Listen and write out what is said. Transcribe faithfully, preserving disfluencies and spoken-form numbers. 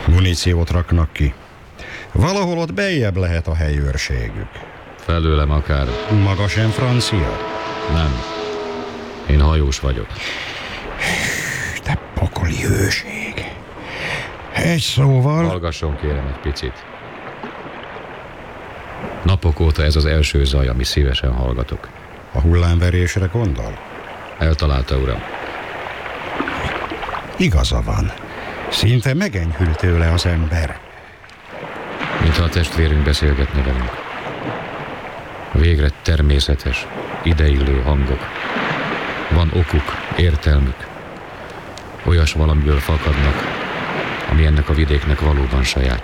Muníciót raknak ki. Valahol ott beljebb lehet a helyőrségük. Felőlem akár. Maga sem francia? Nem. Én hajós vagyok. Te pokoli hőség. Egy szóval... Hallgasson kérem egy picit. Napok óta ez az első zaj, ami szívesen hallgatok. A hullámverésre gondol? Eltalálta, uram. Igaza van. Szinte megenyhül tőle az ember. Mintha a testvérünk beszélgetne velünk. Végre természetes, ideillő hangok. Van okuk, értelmük. Olyas valamiből fakadnak, ami ennek a vidéknek valóban saját.